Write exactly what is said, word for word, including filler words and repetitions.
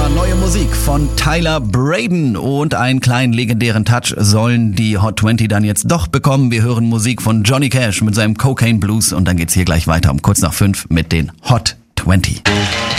war neue Musik von Tyler Braden und einen kleinen legendären Touch sollen die Hot zwanzig dann jetzt doch bekommen. Wir hören Musik von Johnny Cash mit seinem Cocaine Blues und dann geht's hier gleich weiter um kurz nach fünf mit den Hot zwanzig.